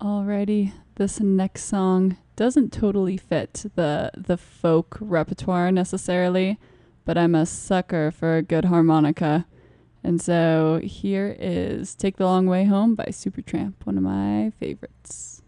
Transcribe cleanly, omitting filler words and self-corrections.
Alrighty, this next song doesn't totally fit the folk repertoire necessarily, but I'm a sucker for a good harmonica. And so here is Take the Long Way Home by Supertramp, one of my favorites.